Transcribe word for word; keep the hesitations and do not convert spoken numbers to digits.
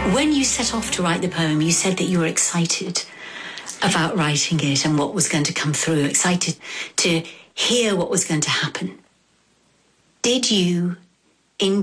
When you set off to write the poem, you said that you were excited about writing it and what was going to come through, excited to hear what was going to happen. Did you